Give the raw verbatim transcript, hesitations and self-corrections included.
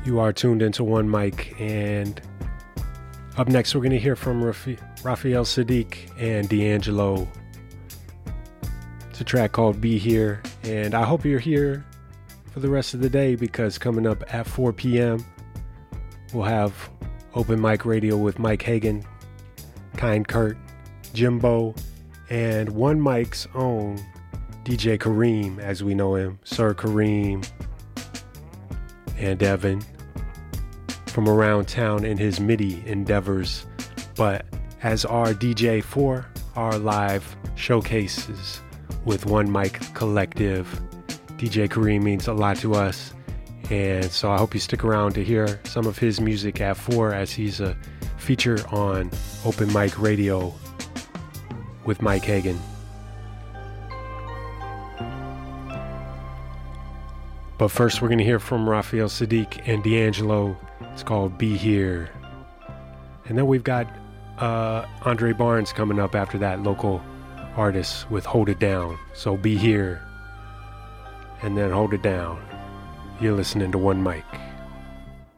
You are tuned into One Mic, and up next we're going to hear from Rafi- Raphael Saadiq and D'Angelo. It's a track called Be Here, and I hope you're here for the rest of the day, because coming up at four p.m. we'll have Open Mic Radio with Mike Hagan, Kind Kurt, Jimbo, and One Mic's own D J Kareem, as we know him, Sir Kareem, and Evan, from around town in his MIDI endeavors, but as our D J for our live showcases with One Mic Collective. D J Kareem means a lot to us, and so I hope you stick around to hear some of his music at four, as he's a feature on Open Mic Radio with Mike Hagan. But first we're going to hear from Raphael Saadiq and D'Angelo. It's called Be Here. And then we've got uh, Andre Barnes coming up after that, local artist, with Hold It Down. So Be Here, and then Hold It Down. You're listening to One Mic.